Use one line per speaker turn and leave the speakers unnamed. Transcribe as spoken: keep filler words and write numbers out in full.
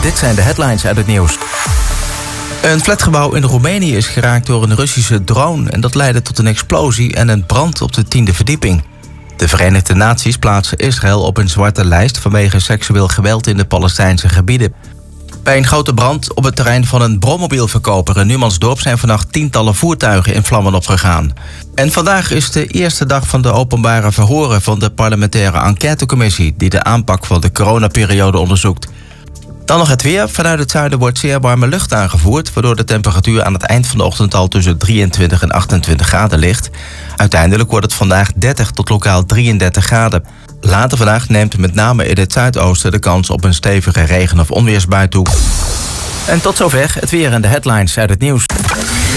dit zijn de headlines uit het nieuws. Een flatgebouw in Roemenië is geraakt door een Russische drone en dat leidde tot een explosie en een brand op de tiende verdieping. De Verenigde Naties plaatsen Israël op een zwarte lijst vanwege seksueel geweld in de Palestijnse gebieden. Bij een grote brand op het terrein van een brommobielverkoper in Numansdorp zijn vannacht tientallen voertuigen in vlammen opgegaan. En vandaag is de eerste dag van de openbare verhoren van de parlementaire enquêtecommissie die de aanpak van de coronaperiode onderzoekt. Dan nog het weer. Vanuit het zuiden wordt zeer warme lucht aangevoerd, waardoor de temperatuur aan het eind van de ochtend al tussen drieëntwintig en achtentwintig graden ligt. Uiteindelijk wordt het vandaag dertig tot lokaal drieëndertig graden. Later vandaag neemt met name in het zuidoosten de kans op een stevige regen- of onweersbui toe. En tot zover het weer en de headlines uit het nieuws.